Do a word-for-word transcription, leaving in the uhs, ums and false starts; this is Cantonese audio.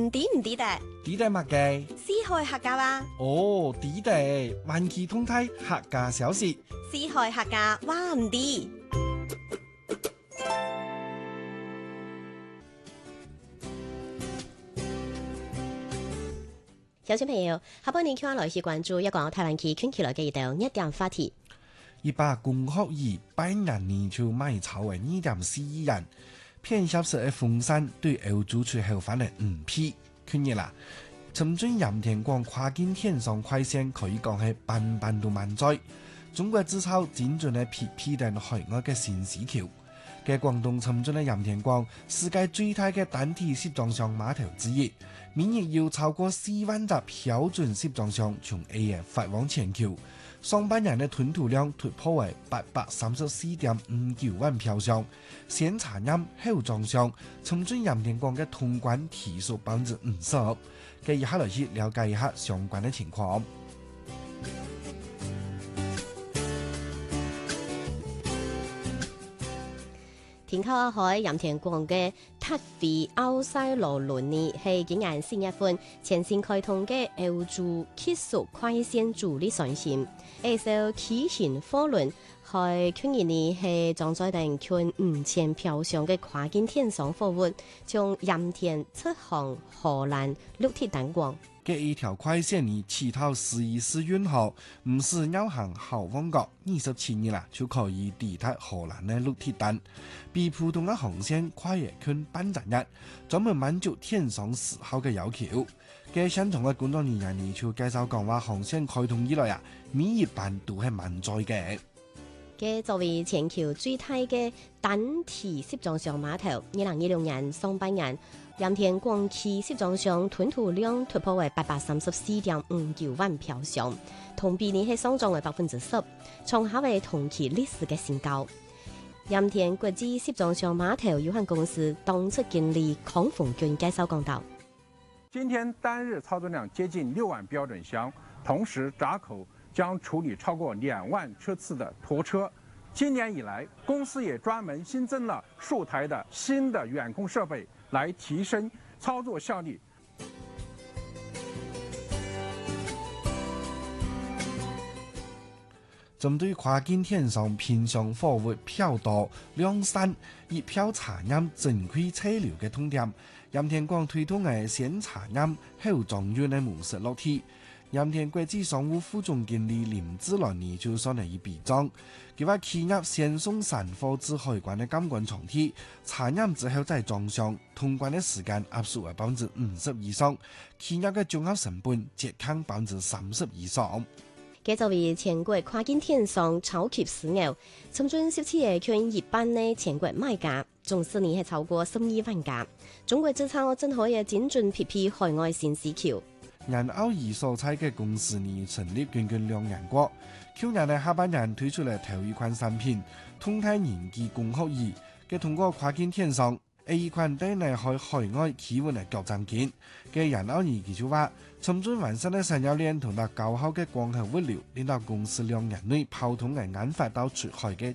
唔抵唔抵得？ 抵得乜嘅？ 四海客家話。 哦，抵得，萬期通泰客家小事。 四海客家話唔抵。小小朋友，下半年 Q 來去關注一個台灣區圈起來嘅一道一點話題。 一把恭學義百年年就賣草為二點四億元，偏銷式嘅風扇對歐洲出口反嚟唔批。今日啦，深圳鹽田港跨境電商快線可以講係班班都滿載。中國製造精準嘅批批定海外嘅新市場。嘅廣東深圳嘅鹽田港，世界最大嘅單體集裝箱碼頭之一，每日有超過四萬隻標準集裝箱從 A 嘅發往全球，上半年嘅吞吐量突破為八百三十四點五九萬飄箱，先茶飲後裝箱，深圳鹽田港嘅通關提速百分之五十。嘅以下來去了解一下相關嘅情況。 天靠海鹽田港嘅特別歐西羅輪呢，係今年四月份全線開通嘅歐洲快速快線助力上線。呢艘輕型貨輪喺去年呢係裝載定近五千飄箱嘅跨境電商貨物，從鹽田出航荷蘭陸鐵等港。 嘅一條快線呢，起頭十一試運河，唔是繞行好望角，二十七日啦就可以抵達荷蘭嘅陸鐵站，比普通嘅航線快約近半日日，專門滿足電商時候嘅要求。嘅相同嘅工作人員呢就介紹講話，航線開通以來啊，每一班都係滿載嘅。 嘅作為全球最大嘅單體集裝箱碼頭，二零二六年上半年，鹽田港區集裝箱吞吐量突破為八百三十四點五九萬飄箱，同比呢係上漲為百分之十，創下為同期歷史嘅新高。鹽田國際集裝箱碼頭有限公司董事經理康鳳俊介紹講道： 今天單日操作量接近六萬標準箱，同時閘口將處理超過兩萬車次的拖車。今年以來，公司也專門新增了數台的新的遠控設備，來提升操作效率。 針對跨境電商偏向貨物飄多量散、以飄茶飲整規車流嘅痛點，鹽田港推動嘅先茶飲後裝運嘅模式落地。鹽田國際商務副總經理林志蘭呢就上嚟一筆賬，佢話企業先送散貨至海關嘅監管場地，查驗之後再裝箱，通關嘅時間壓縮為百分之五十以上，企業嘅綜合成本節省百分之三十以上。 佢作為全國跨境電商超級獅牛，深圳十七夜圈一般呢全國賣家，總市年係超過十二萬家。中國製造正可以精準匹配海外新市場。 人歐二所在嘅公司呢成立近近兩年過，去年嘅下半年推出嚟頭一款產品，通泰年紀恭學義，嘅通過跨境電商，一款帶嚟去海外企業嘅腳證件。嘅人歐二佢就話，深圳完善嘅產業鏈同埋高效嘅光學物流，令到公司兩年內跑通嘅研發到出海嘅